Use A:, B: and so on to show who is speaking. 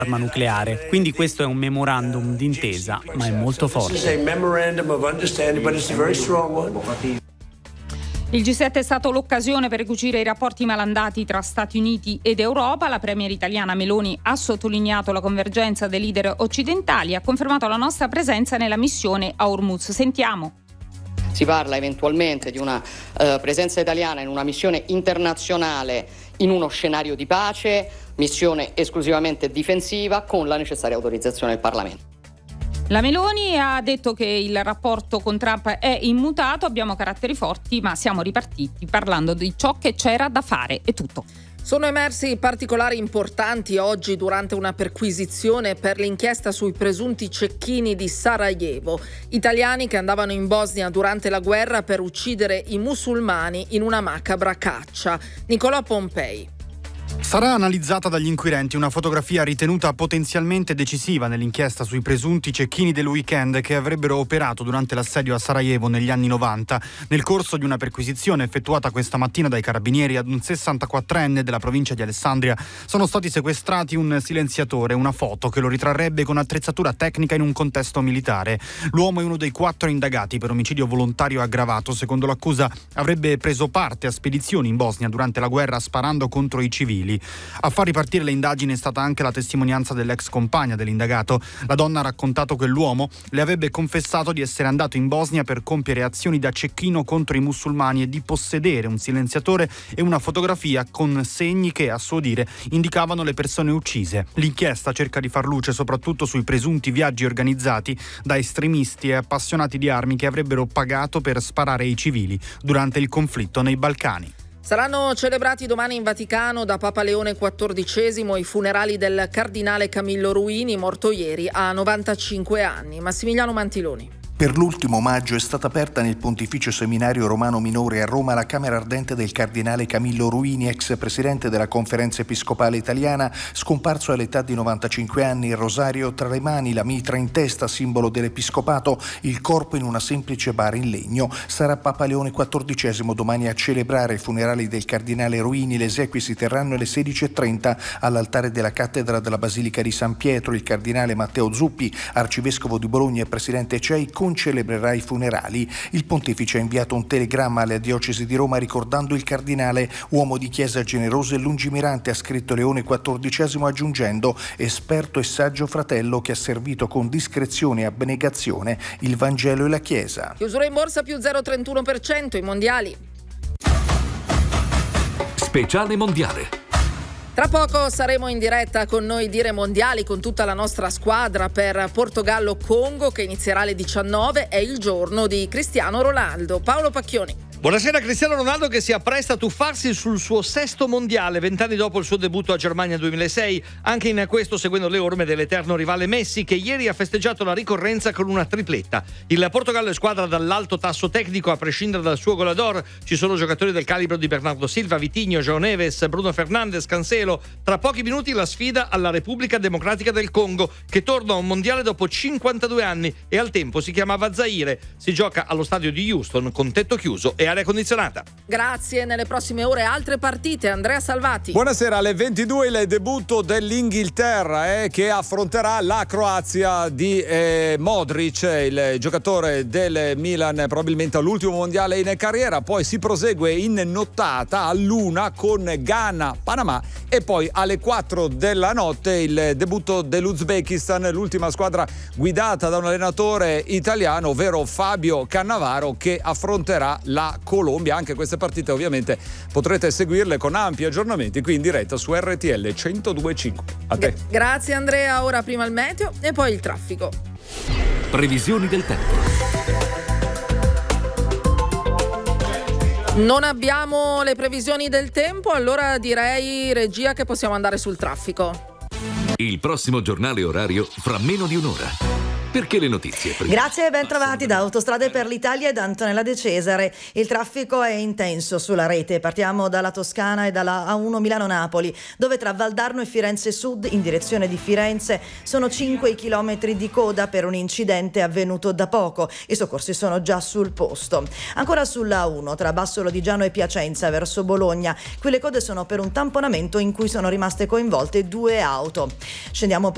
A: arma nucleare. Quindi questo è un memorandum d'intesa, ma è molto forte.
B: Il G7 è stato l'occasione per ricucire i rapporti malandati tra Stati Uniti ed Europa. La premier italiana Meloni ha sottolineato la convergenza dei leader occidentali e ha confermato la nostra presenza nella missione a Hormuz. Sentiamo.
C: Si parla eventualmente di una presenza italiana in una missione internazionale in uno scenario di pace, missione esclusivamente difensiva con la necessaria autorizzazione del Parlamento.
B: La Meloni ha detto che il rapporto con Trump è immutato, abbiamo caratteri forti, ma siamo ripartiti parlando di ciò che c'era da fare. È tutto.
D: Sono emersi particolari importanti oggi durante una perquisizione per l'inchiesta sui presunti cecchini di Sarajevo, italiani che andavano in Bosnia durante la guerra per uccidere i musulmani in una macabra caccia. Nicolò Pompei.
E: Sarà analizzata dagli inquirenti una fotografia ritenuta potenzialmente decisiva nell'inchiesta sui presunti cecchini del weekend che avrebbero operato durante l'assedio a Sarajevo negli anni 90. Nel corso di una perquisizione effettuata questa mattina dai carabinieri ad un 64enne della provincia di Alessandria sono stati sequestrati un silenziatore, una foto che lo ritrarrebbe con attrezzatura tecnica in un contesto militare. L'uomo è uno dei 4 indagati per omicidio volontario aggravato. Secondo l'accusa avrebbe preso parte a spedizioni in Bosnia durante la guerra sparando contro i civili. A far ripartire le indagini è stata anche la testimonianza dell'ex compagna dell'indagato. La donna ha raccontato che l'uomo le avrebbe confessato di essere andato in Bosnia per compiere azioni da cecchino contro i musulmani e di possedere un silenziatore e una fotografia con segni che, a suo dire, indicavano le persone uccise. L'inchiesta cerca di far luce soprattutto sui presunti viaggi organizzati da estremisti e appassionati di armi che avrebbero pagato per sparare ai civili durante il conflitto nei Balcani.
D: Saranno celebrati domani in Vaticano da Papa Leone XIV i funerali del cardinale Camillo Ruini, morto ieri a 95 anni. Massimiliano Mantiloni.
F: Per l'ultimo omaggio è stata aperta nel Pontificio Seminario Romano Minore a Roma la camera ardente del cardinale Camillo Ruini, ex presidente della Conferenza Episcopale Italiana, scomparso all'età di 95 anni, il rosario tra le mani, la mitra in testa, simbolo dell'episcopato, il corpo in una semplice bara in legno. Sarà Papa Leone XIV domani a celebrare i funerali del cardinale Ruini. Le esequie si terranno alle 16:30 all'altare della cattedra della Basilica di San Pietro. Il cardinale Matteo Zuppi, arcivescovo di Bologna e presidente CEI, celebrerà i funerali. Il pontefice ha inviato un telegramma alla diocesi di Roma ricordando il cardinale, uomo di chiesa generoso e lungimirante, ha scritto Leone XIV aggiungendo: esperto e saggio fratello che ha servito con discrezione e abnegazione il Vangelo e la Chiesa.
D: Chiusura in borsa più 0,31%, i mondiali.
G: Speciale mondiale.
D: Tra poco saremo in diretta con Noi Dire Mondiali con tutta la nostra squadra per Portogallo-Congo che inizierà alle 19. È il giorno di Cristiano Ronaldo. Paolo Pacchioni.
H: Buonasera. Cristiano Ronaldo che si appresta a tuffarsi sul suo 6º mondiale, 20 anni dopo il suo debutto a Germania 2006, anche in questo seguendo le orme dell'eterno rivale Messi, che ieri ha festeggiato la ricorrenza con una tripletta. Il Portogallo è squadra dall'alto tasso tecnico, a prescindere dal suo goleador. Ci sono giocatori del calibro di Bernardo Silva, Vitinho, João Neves, Bruno Fernandes, Cancelo. Tra pochi minuti la sfida alla Repubblica Democratica del Congo, che torna a un mondiale dopo 52 anni e al tempo si chiamava Zaire. Si gioca allo stadio di Houston con tetto chiuso e aria condizionata.
D: Grazie. Nelle prossime ore altre partite. Andrea Salvati.
I: Buonasera. Alle 22 il debutto dell'Inghilterra che affronterà la Croazia di Modric, il giocatore del Milan, probabilmente all'ultimo mondiale in carriera. Poi si prosegue in nottata all'1 con Ghana, Panama e poi alle 4 della notte il debutto dell'Uzbekistan, l'ultima squadra guidata da un allenatore italiano, ovvero Fabio Cannavaro, che affronterà la Colombia. Anche queste partite ovviamente potrete seguirle con ampi aggiornamenti qui in diretta su RTL 102.5. A te.
D: Grazie Andrea. Ora prima il meteo e poi il traffico.
G: Previsioni del tempo.
D: Non abbiamo le previsioni del tempo, allora direi, regia, che possiamo andare sul traffico.
G: Il prossimo giornale orario fra meno di un'ora. Perché le notizie prima.
J: Grazie e ben trovati da Autostrade per l'Italia e da Antonella De Cesare. Il traffico è intenso sulla rete. Partiamo dalla Toscana e dalla A1 Milano-Napoli, dove tra Valdarno e Firenze Sud, in direzione di Firenze, sono 5 chilometri di coda per un incidente avvenuto da poco. I soccorsi sono già sul posto. Ancora sulla A1, tra Basso Lodigiano e Piacenza verso Bologna. Qui le code sono per un tamponamento in cui sono rimaste coinvolte 2 auto. Scendiamo